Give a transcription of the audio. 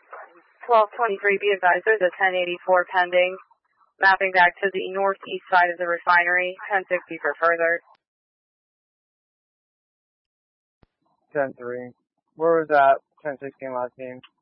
1223, be advised, there's a 1084 pending, mapping back to the northeast side of the refinery, 1060 for further. 10-3. Where was that 1016 last name?